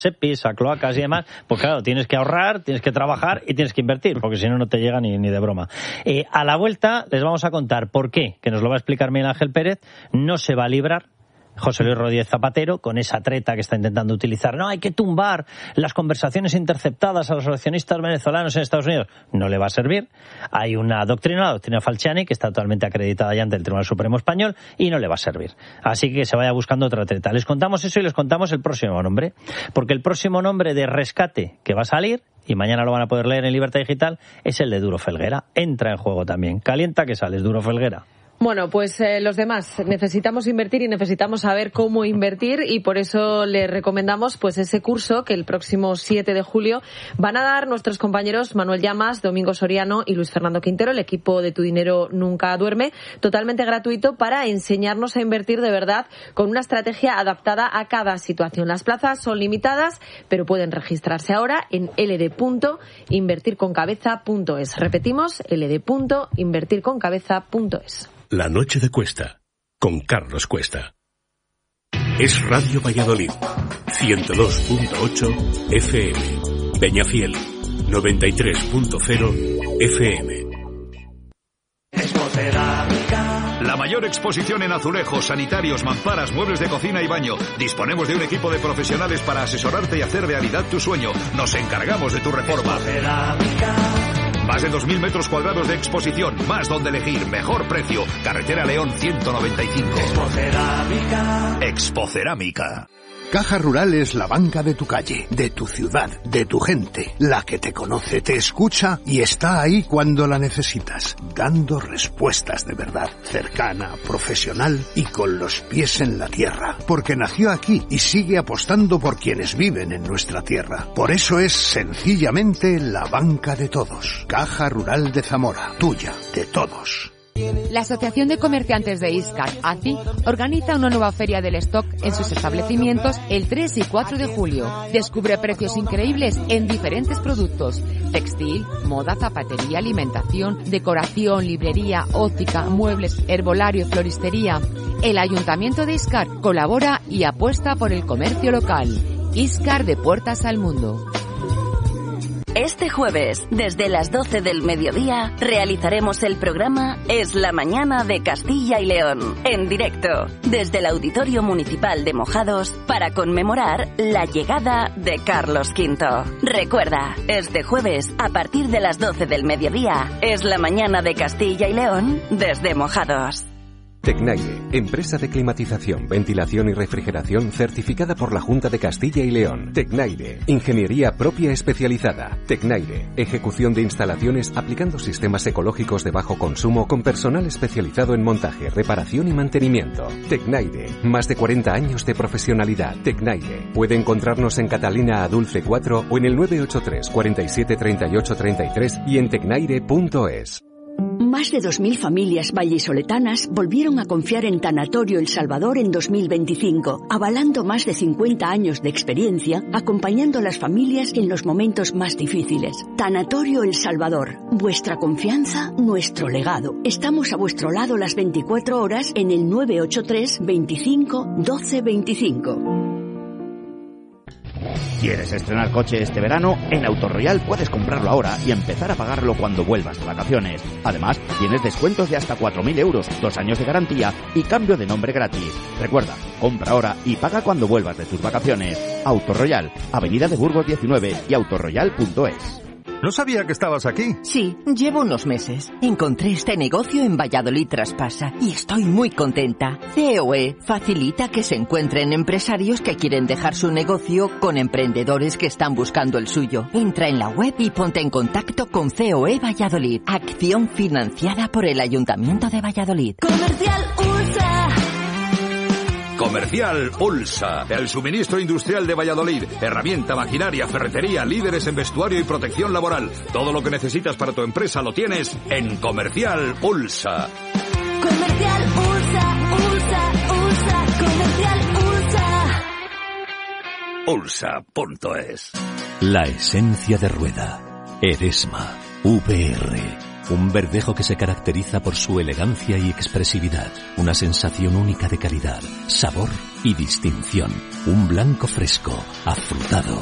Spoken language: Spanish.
SEPIs, a cloacas y demás, pues claro, tienes que ahorrar, tienes que trabajar y tienes que invertir, porque si no, no te llega ni de broma. A la vuelta les vamos a contar por qué, que nos lo va a explicar Miguel Ángel Pérez, no se va a librar José Luis Rodríguez Zapatero con esa treta que está intentando utilizar. No, hay que tumbar las conversaciones interceptadas a los accionistas venezolanos en Estados Unidos. No le va a servir. Hay una doctrina, la doctrina Falciani, que está totalmente acreditada ya ante el Tribunal Supremo Español y no le va a servir. Así que se vaya buscando otra treta. Les contamos eso y les contamos el próximo nombre. Porque el próximo nombre de rescate que va a salir, y mañana lo van a poder leer en Libertad Digital, es el de Duro Felguera. Entra en juego también. Calienta que sales, Duro Felguera. Bueno, pues los demás necesitamos invertir y necesitamos saber cómo invertir, y por eso les recomendamos pues ese curso que el próximo 7 de julio van a dar nuestros compañeros Manuel Llamas, Domingo Soriano y Luis Fernando Quintero, el equipo de Tu Dinero Nunca Duerme, totalmente gratuito para enseñarnos a invertir de verdad con una estrategia adaptada a cada situación. Las plazas son limitadas, pero pueden registrarse ahora en ld.invertirconcabeza.es. Repetimos, ld.invertirconcabeza.es. La noche de Cuesta, con Carlos Cuesta. Es Radio Valladolid, 102.8 FM. Peñafiel, 93.0 FM. Expocerámica. La mayor exposición en azulejos, sanitarios, mamparas, muebles de cocina y baño. Disponemos de un equipo de profesionales para asesorarte y hacer realidad tu sueño. Nos encargamos de tu reforma. Expocerámica. Más de 2.000 metros cuadrados de exposición, más donde elegir, mejor precio. Carretera León 195. Expocerámica. Expocerámica. Caja Rural es la banca de tu calle, de tu ciudad, de tu gente, la que te conoce, te escucha y está ahí cuando la necesitas, dando respuestas de verdad, cercana, profesional y con los pies en la tierra, porque nació aquí y sigue apostando por quienes viven en nuestra tierra. Por eso es sencillamente la banca de todos. Caja Rural de Zamora, tuya, de todos. La Asociación de Comerciantes de Íscar, ACI, organiza una nueva feria del stock en sus establecimientos el 3 y 4 de julio. Descubre precios increíbles en diferentes productos: textil, moda, zapatería, alimentación, decoración, librería, óptica, muebles, herbolario y floristería. El Ayuntamiento de Íscar colabora y apuesta por el comercio local. Íscar, de puertas al mundo. Este jueves, desde las 12 del mediodía, realizaremos el programa Es la Mañana de Castilla y León, en directo, desde el Auditorio Municipal de Mojados, para conmemorar la llegada de Carlos V. Recuerda, este jueves, a partir de las 12 del mediodía, Es la Mañana de Castilla y León, desde Mojados. Tecnaire, empresa de climatización, ventilación y refrigeración certificada por la Junta de Castilla y León. Tecnaire, ingeniería propia especializada. Tecnaire, ejecución de instalaciones aplicando sistemas ecológicos de bajo consumo con personal especializado en montaje, reparación y mantenimiento. Tecnaire, más de 40 años de profesionalidad. Tecnaire, puede encontrarnos en Catalina Adulce 4 o en el 983 47 38 33 y en tecnaire.es. Más de 2.000 familias vallisoletanas volvieron a confiar en Tanatorio El Salvador en 2025, avalando más de 50 años de experiencia, acompañando a las familias en los momentos más difíciles. Tanatorio El Salvador, vuestra confianza, nuestro legado. Estamos a vuestro lado las 24 horas en el 983 25 12 25. ¿Quieres estrenar coche este verano? En Autoroyal puedes comprarlo ahora y empezar a pagarlo cuando vuelvas de vacaciones. Además, tienes descuentos de hasta 4.000 euros, 2 años de garantía y cambio de nombre gratis. Recuerda, compra ahora y paga cuando vuelvas de tus vacaciones. Autoroyal, Avenida de Burgos 19 y autoroyal.es. No sabía que estabas aquí. Sí, llevo unos meses. Encontré este negocio en Valladolid Traspasa y estoy muy contenta. COE facilita que se encuentren empresarios que quieren dejar su negocio con emprendedores que están buscando el suyo. Entra en la web y ponte en contacto con COE Valladolid. Acción financiada por el Ayuntamiento de Valladolid. Comercial USA. Comercial Ulsa, el suministro industrial de Valladolid. Herramienta, maquinaria, ferretería, líderes en vestuario y protección laboral. Todo lo que necesitas para tu empresa lo tienes en Comercial Ulsa. Comercial Ulsa, Ulsa, Ulsa, Comercial Ulsa. Ulsa. Ulsa.es. La esencia de Rueda. Edesma. VR. Un verdejo que se caracteriza por su elegancia y expresividad. Una sensación única de calidad, sabor y distinción. Un blanco fresco, afrutado.